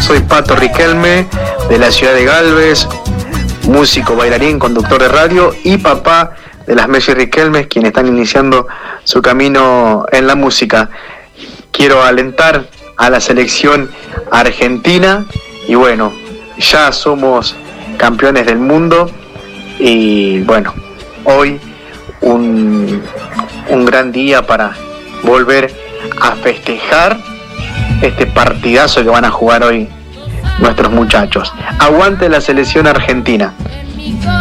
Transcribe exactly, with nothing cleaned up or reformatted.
Soy Pato Riquelme, de la ciudad de Galvez, músico, bailarín, conductor de radio y papá de las Messi Riquelmes, quienes están iniciando su camino en la música. Quiero alentar a la selección argentina y bueno, ya somos campeones del mundo y bueno, hoy un, un gran día para volver a festejar este partidazo que van a jugar hoy nuestros muchachos. Aguante la selección argentina.